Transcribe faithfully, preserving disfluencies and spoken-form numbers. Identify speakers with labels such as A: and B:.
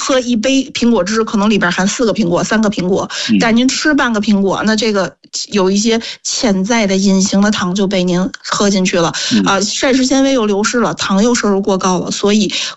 A: 喝一杯苹果汁，可能里边含四个苹果、三个苹果，但您吃半个苹果，那这个有一些潜在的隐形的糖就被您喝进去了啊，膳食纤维又流失了，糖又摄入过高了，所以